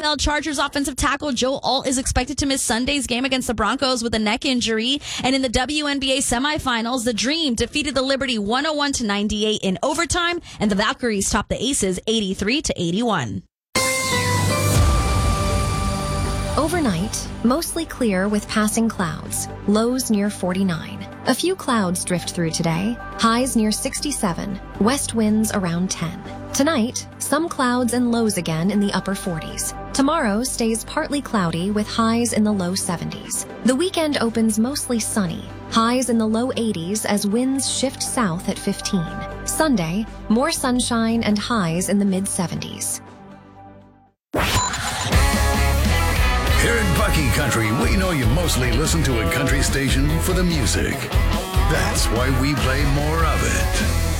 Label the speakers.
Speaker 1: NFL Chargers offensive tackle Joe Alt is expected to miss Sunday's game against the Broncos with a neck injury. And in the WNBA semifinals, the Dream defeated the Liberty 101-98 in overtime, and the Valkyries topped the Aces 83-81.
Speaker 2: Overnight, mostly clear with passing clouds, lows near 49. A few clouds drift through today, highs near 67, west winds around 10. Tonight, some clouds and lows again in the upper 40s. Tomorrow stays partly cloudy with highs in the low 70s. The weekend opens mostly sunny, highs in the low 80s as winds shift south at 15. Sunday, more sunshine and highs in the mid-70s.
Speaker 3: Here in Bucky Country, we know you mostly listen to a country station for the music. That's why we play more of it.